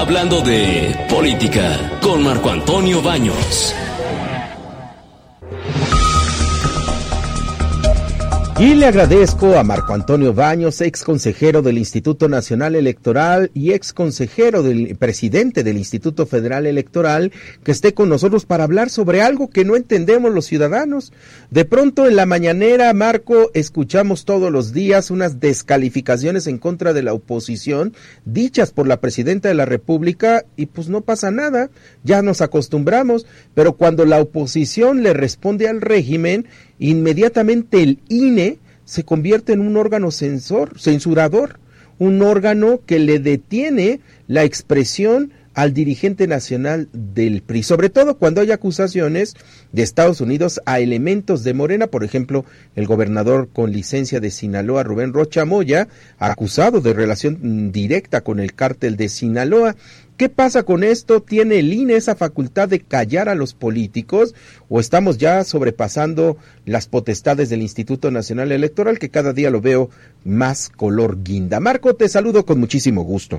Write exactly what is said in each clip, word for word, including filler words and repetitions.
hablando de política con Marco Antonio Baños. Y le agradezco a Marco Antonio Baños, ex consejero del Instituto Nacional Electoral y ex consejero del presidente del Instituto Federal Electoral, que esté con nosotros para hablar sobre algo que no entendemos los ciudadanos. De pronto en la mañanera, Marco, escuchamos todos los días unas descalificaciones en contra de la oposición, dichas por la presidenta de la República, y pues no pasa nada, ya nos acostumbramos, pero cuando la oposición le responde al régimen, inmediatamente el I N E se convierte en un órgano censor, censurador, un órgano que le detiene la expresión al dirigente nacional del P R I, sobre todo cuando hay acusaciones de Estados Unidos a elementos de Morena, por ejemplo, el gobernador con licencia de Sinaloa, Rubén Rocha Moya, acusado de relación directa con el cártel de Sinaloa. ¿Qué pasa con esto? ¿Tiene el I N E esa facultad de callar a los políticos o estamos ya sobrepasando las potestades del Instituto Nacional Electoral, que cada día lo veo más color guinda? Marco, te saludo con muchísimo gusto.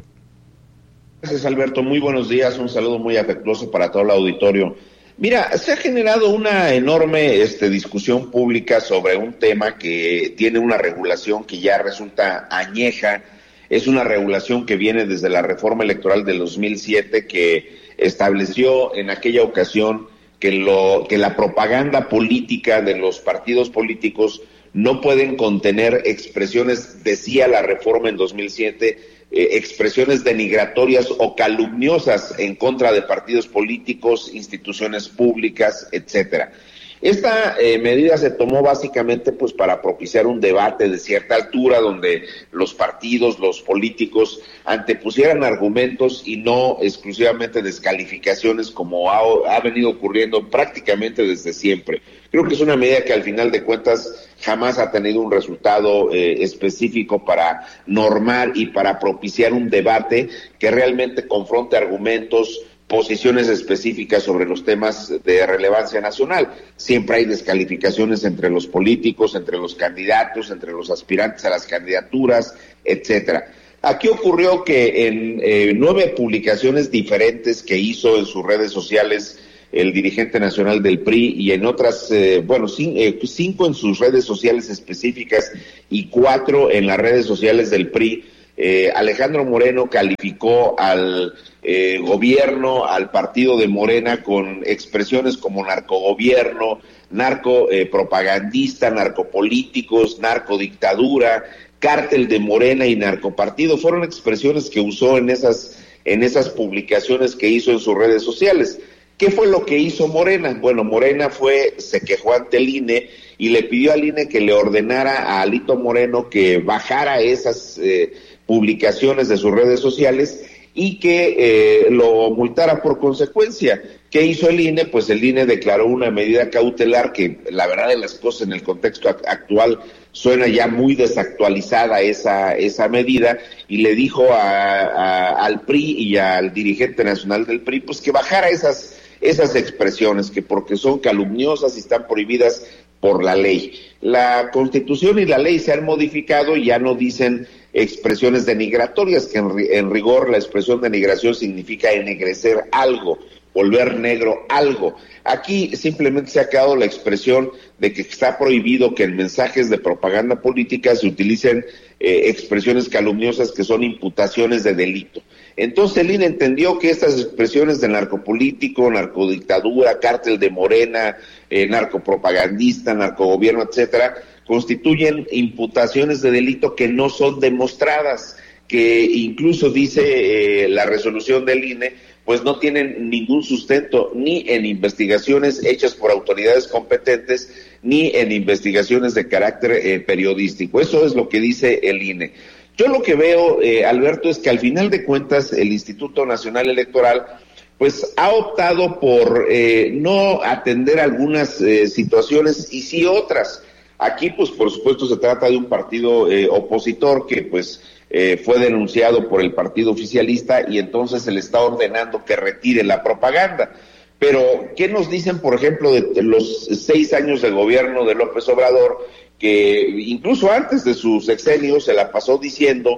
Gracias, Alberto. Muy buenos días. Un saludo muy afectuoso para todo el auditorio. Mira, se ha generado una enorme este, discusión pública sobre un tema que tiene una regulación que ya resulta añeja. Es una regulación que viene desde la reforma electoral del dos mil siete, que estableció en aquella ocasión que, lo, que la propaganda política de los partidos políticos no pueden contener expresiones, decía la reforma en dos mil siete, eh, expresiones denigratorias o calumniosas en contra de partidos políticos, instituciones públicas, etcétera. Esta eh, medida se tomó básicamente pues para propiciar un debate de cierta altura donde los partidos, los políticos antepusieran argumentos y no exclusivamente descalificaciones como ha, ha venido ocurriendo prácticamente desde siempre. Creo que es una medida que al final de cuentas jamás ha tenido un resultado eh, específico para normar y para propiciar un debate que realmente confronte argumentos, posiciones específicas sobre los temas de relevancia nacional. Siempre hay descalificaciones entre los políticos, entre los candidatos, entre los aspirantes a las candidaturas, etcétera. Aquí ocurrió que en eh, nueve publicaciones diferentes que hizo en sus redes sociales el dirigente nacional del P R I y en otras, eh, bueno, cin- eh, cinco en sus redes sociales específicas y cuatro en las redes sociales del P R I, eh, Alejandro Moreno calificó al eh, gobierno, al partido de Morena con expresiones como narcogobierno, narco eh, propagandista, narcopolíticos, narcodictadura, cártel de Morena y narcopartido. Fueron expresiones que usó en esas, en esas publicaciones que hizo en sus redes sociales. ¿Qué fue lo que hizo Morena? Bueno, Morena fue, se quejó ante el I N E y le pidió al I N E que le ordenara a Alito Moreno que bajara esas eh, publicaciones de sus redes sociales y que eh, lo multara por consecuencia. ¿Qué hizo el I N E? Pues el I N E declaró una medida cautelar que, la verdad de las cosas, en el contexto actual suena ya muy desactualizada esa esa medida, y le dijo a, a, al P R I y al dirigente nacional del P R I pues que bajara esas esas expresiones, que porque son calumniosas y están prohibidas por la ley. La Constitución y la ley se han modificado y ya no dicen expresiones denigratorias, que en, en rigor la expresión denigración significa ennegrecer algo, volver negro algo. Aquí simplemente se ha quedado la expresión de que está prohibido que en mensajes de propaganda política se utilicen eh, expresiones calumniosas que son imputaciones de delito. Entonces el I N E entendió que estas expresiones de narcopolítico, narcodictadura, cártel de Morena, eh, narcopropagandista, narcogobierno, etcétera, constituyen imputaciones de delito que no son demostradas, que incluso dice eh, la resolución del I N E, pues no tienen ningún sustento ni en investigaciones hechas por autoridades competentes, ni en investigaciones de carácter eh, periodístico. Eso es lo que dice el I N E. Yo lo que veo, eh, Alberto, es que al final de cuentas el Instituto Nacional Electoral pues ha optado por eh, no atender algunas eh, situaciones y sí otras. Aquí pues por supuesto se trata de un partido eh, opositor que pues eh, fue denunciado por el partido oficialista y entonces se le está ordenando que retire la propaganda. Pero, ¿qué nos dicen, por ejemplo, de los seis años de gobierno de López Obrador, que incluso antes de su sexenio se la pasó diciendo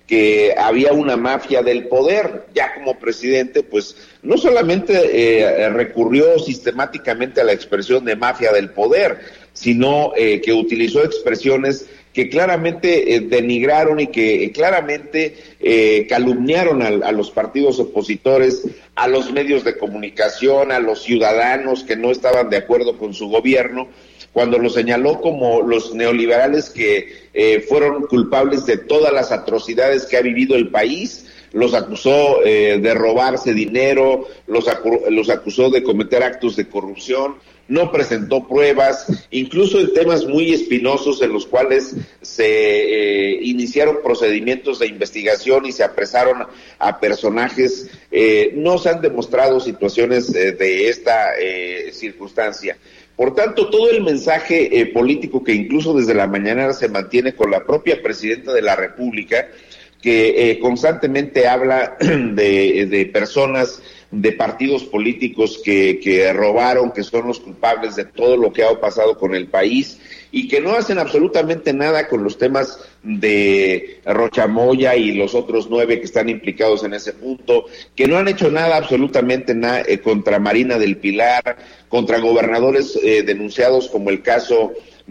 que había una mafia del poder. Ya como presidente, pues no solamente eh, recurrió sistemáticamente a la expresión de mafia del poder, sino eh, que utilizó expresiones que claramente eh, denigraron y que eh, claramente eh, calumniaron a, a los partidos opositores, a los medios de comunicación, a los ciudadanos que no estaban de acuerdo con su gobierno, cuando los señaló como los neoliberales que eh, fueron culpables de todas las atrocidades que ha vivido el país. Los acusó eh, de robarse dinero, los, acu- los acusó de cometer actos de corrupción, no presentó pruebas, incluso en temas muy espinosos en los cuales se eh, iniciaron procedimientos de investigación y se apresaron a personajes, eh, no se han demostrado situaciones eh, de esta eh, circunstancia. Por tanto, todo el mensaje eh, político que incluso desde la mañana se mantiene con la propia presidenta de la República, que eh, constantemente habla de, de personas, de partidos políticos que, que robaron, que son los culpables de todo lo que ha pasado con el país y que no hacen absolutamente nada con los temas de Rochamoya y los otros nueve que están implicados en ese punto, que no han hecho nada, absolutamente nada eh, contra Marina del Pilar, contra gobernadores eh, denunciados como el caso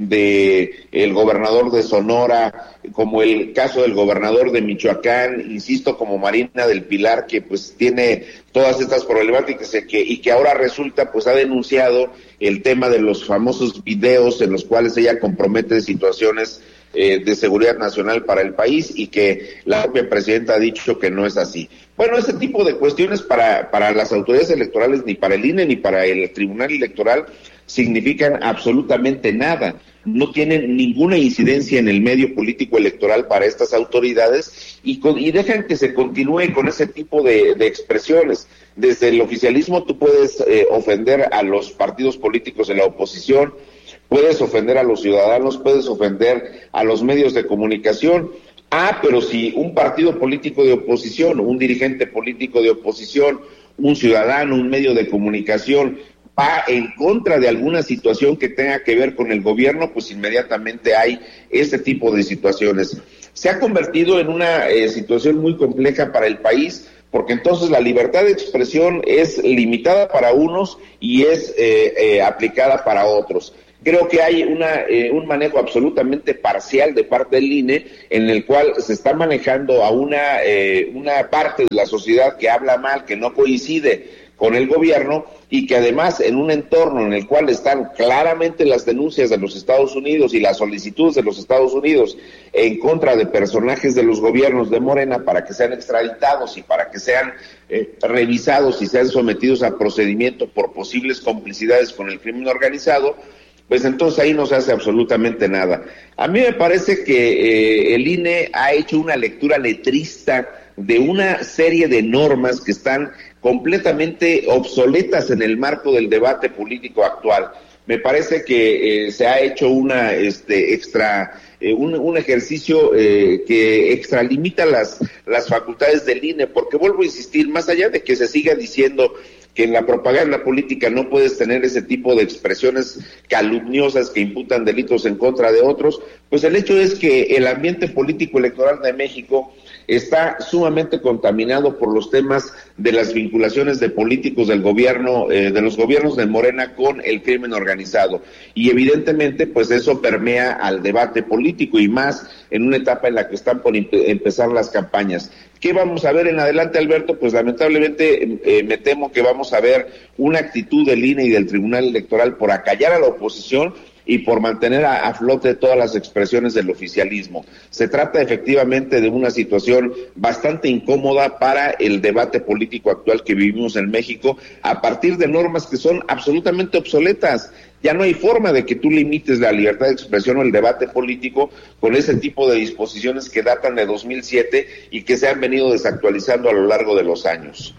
de el gobernador de Sonora, como el caso del gobernador de Michoacán, insisto, como Marina del Pilar, que pues tiene todas estas problemáticas y que, y que ahora resulta, pues ha denunciado el tema de los famosos videos en los cuales ella compromete situaciones eh, de seguridad nacional para el país y que la propia presidenta ha dicho que no es así. Bueno, ese tipo de cuestiones para, para las autoridades electorales, ni para el I N E ni para el Tribunal Electoral, significan absolutamente nada. No tienen ninguna incidencia en el medio político electoral para estas autoridades y, con, y dejan que se continúe con ese tipo de, de expresiones. Desde el oficialismo tú puedes eh, ofender a los partidos políticos de la oposición, puedes ofender a los ciudadanos, puedes ofender a los medios de comunicación. Ah, pero si un partido político de oposición, un dirigente político de oposición, un ciudadano, un medio de comunicación va en contra de alguna situación que tenga que ver con el gobierno, pues inmediatamente hay este tipo de situaciones. Se ha convertido en una eh, situación muy compleja para el país, porque entonces la libertad de expresión es limitada para unos y es eh, eh, aplicada para otros. Creo que hay una eh, un manejo absolutamente parcial de parte del I N E, en el cual se está manejando a una eh, una parte de la sociedad que habla mal, que no coincide con el gobierno y que además en un entorno en el cual están claramente las denuncias de los Estados Unidos y las solicitudes de los Estados Unidos en contra de personajes de los gobiernos de Morena para que sean extraditados y para que sean eh, revisados y sean sometidos a procedimiento por posibles complicidades con el crimen organizado, pues entonces ahí no se hace absolutamente nada. A mí me parece que eh, el I N E ha hecho una lectura letrista de una serie de normas que están completamente obsoletas en el marco del debate político actual. Me parece que eh, se ha hecho una este extra eh, un, un ejercicio eh, que extralimita las las facultades del I N E, porque vuelvo a insistir, más allá de que se siga diciendo que en la propaganda política no puedes tener ese tipo de expresiones calumniosas que imputan delitos en contra de otros, pues el hecho es que el ambiente político electoral de México está sumamente contaminado por los temas de las vinculaciones de políticos del gobierno, eh, de los gobiernos de Morena con el crimen organizado. Y evidentemente, pues eso permea al debate político y más en una etapa en la que están por empezar las campañas. ¿Qué vamos a ver en adelante, Alberto? Pues lamentablemente eh, me temo que vamos a ver una actitud del I N E y del Tribunal Electoral por acallar a la oposición y por mantener a, a flote todas las expresiones del oficialismo. Se trata efectivamente de una situación bastante incómoda para el debate político actual que vivimos en México, a partir de normas que son absolutamente obsoletas. Ya no hay forma de que tú limites la libertad de expresión o el debate político con ese tipo de disposiciones que datan de dos mil siete y que se han venido desactualizando a lo largo de los años.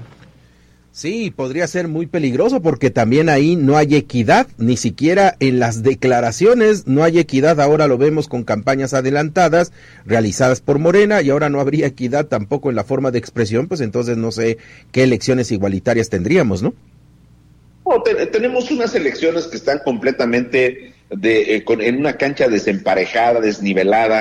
Sí, podría ser muy peligroso porque también ahí no hay equidad, ni siquiera en las declaraciones no hay equidad. Ahora lo vemos con campañas adelantadas realizadas por Morena y ahora no habría equidad tampoco en la forma de expresión, pues entonces no sé qué elecciones igualitarias tendríamos, ¿no? Oh, te, tenemos unas elecciones que están completamente de, eh, con, en una cancha desemparejada, desnivelada,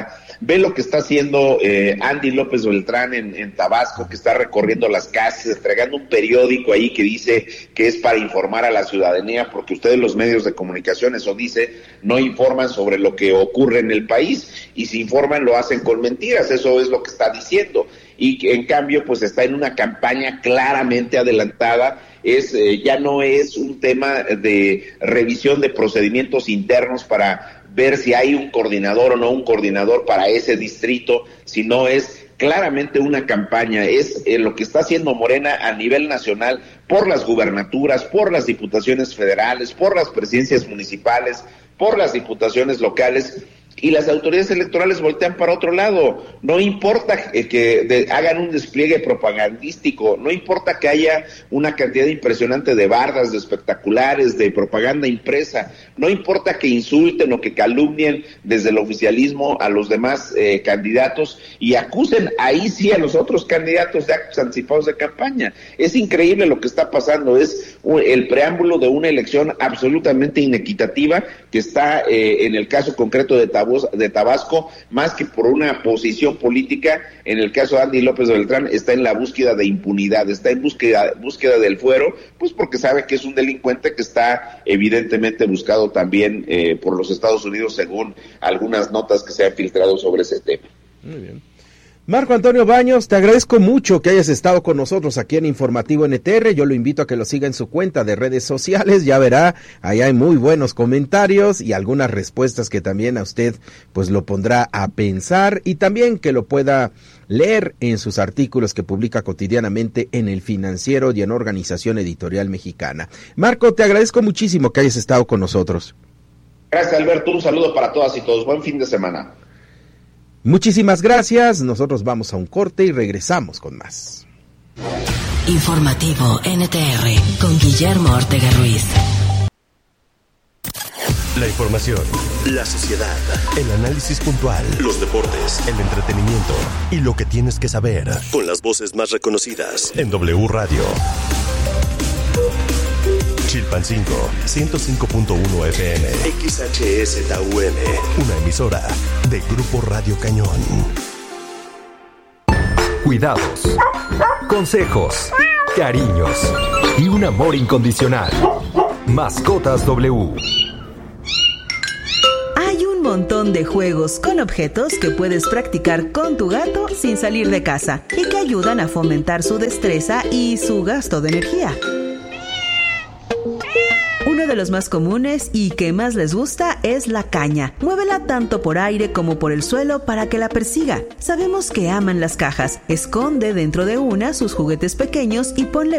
ve lo que está haciendo eh, Andy López Beltrán en, en Tabasco, que está recorriendo las casas, entregando un periódico ahí que dice que es para informar a la ciudadanía, porque ustedes los medios de comunicación, eso dice, no informan sobre lo que ocurre en el país, y si informan lo hacen con mentiras, eso es lo que está diciendo. Y que en cambio pues está en una campaña claramente adelantada, es eh, ya no es un tema de revisión de procedimientos internos para ver si hay un coordinador o no un coordinador para ese distrito, sino es claramente una campaña, es eh, lo que está haciendo Morena a nivel nacional por las gubernaturas, por las diputaciones federales, por las presidencias municipales, por las diputaciones locales, y las autoridades electorales voltean para otro lado. No importa eh, que de, hagan un despliegue propagandístico, no importa que haya una cantidad impresionante de bardas, de espectaculares, de propaganda impresa, no importa que insulten o que calumnien desde el oficialismo a los demás eh, candidatos y acusen ahí sí a los otros candidatos de actos anticipados de campaña. Es increíble lo que está pasando, es un, el preámbulo de una elección absolutamente inequitativa que está eh, en el caso concreto de Tabasco, de Tabasco, más que por una posición política, en el caso de Andy López Beltrán, está en la búsqueda de impunidad, está en búsqueda, búsqueda del fuero, pues porque sabe que es un delincuente que está evidentemente buscado también eh, por los Estados Unidos, según algunas notas que se han filtrado sobre ese tema. Muy bien. Marco Antonio Baños, te agradezco mucho que hayas estado con nosotros aquí en Informativo N T R. Yo lo invito a que lo siga en su cuenta de redes sociales, ya verá, ahí hay muy buenos comentarios y algunas respuestas que también a usted pues lo pondrá a pensar, y también que lo pueda leer en sus artículos que publica cotidianamente en El Financiero y en Organización Editorial Mexicana. Marco, te agradezco muchísimo que hayas estado con nosotros. Gracias, Alberto, un saludo para todas y todos, buen fin de semana. Muchísimas gracias, nosotros vamos a un corte y regresamos con más. Informativo N T R con Guillermo Ortega Ruiz. La información, la sociedad, el análisis puntual, los deportes, el entretenimiento y lo que tienes que saber, con las voces más reconocidas en W Radio. Chilpancingo, ciento cinco punto uno F M, X H S T U M, una emisora de Grupo Radio Cañón. Cuidados, consejos, cariños y un amor incondicional. Mascotas W. Hay un montón de juegos con objetos que puedes practicar con tu gato sin salir de casa y que ayudan a fomentar su destreza y su gasto de energía. Uno de los más comunes y que más les gusta es la caña. Muévela tanto por aire como por el suelo para que la persiga. Sabemos que aman las cajas. Esconde dentro de una sus juguetes pequeños y ponle